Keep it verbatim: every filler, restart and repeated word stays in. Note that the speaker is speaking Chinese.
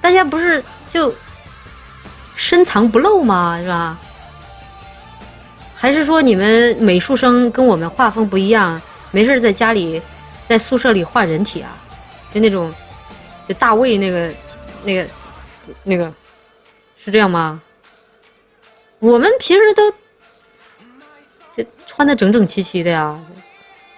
大家不是就深藏不露吗？是吧？还是说你们美术生跟我们画风不一样，没事在家里在宿舍里画人体啊？就那种就大卫那个那个那个是这样吗？我们平时都就穿的整整齐齐的呀。